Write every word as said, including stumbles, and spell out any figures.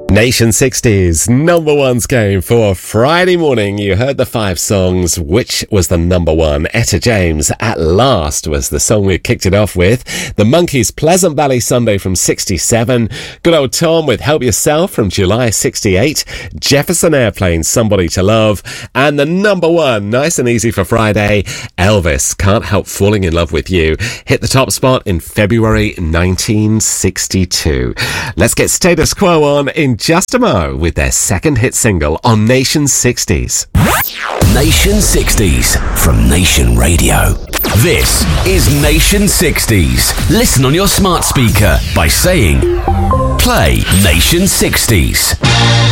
Nation sixties, number ones game for Friday morning. You heard the five songs. Which was the number one? Etta James, At Last, was the song we kicked it off with. The Monkees, Pleasant Valley Sunday from sixty-seven. Good Old Tom with Help Yourself from July sixty-eight. Jefferson Airplane, Somebody to Love. And the number one, nice and easy for Friday, Elvis, Can't Help Falling in Love with You. Hit the top spot in February nineteen sixty-two. Let's get Status Quo on in just a mo with their second hit single on Nation sixties. Nation sixties from Nation Radio. This is Nation sixties. Listen on your smart speaker by saying, play Nation sixties.